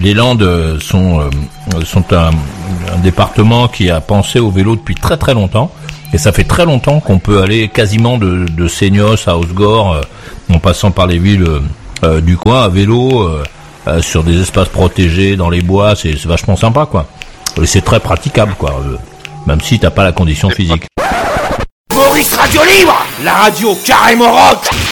les Landes sont un département qui a pensé au vélo depuis très très longtemps. Et ça fait très longtemps qu'on peut aller quasiment de Seignos à Osgore, en passant par les villes du coin, à vélo, sur des espaces protégés, dans les bois. C'est vachement sympa, quoi. Et c'est très praticable, quoi. Même si t'as pas la condition physique. Maurice Radio Libre, la radio carrément rock.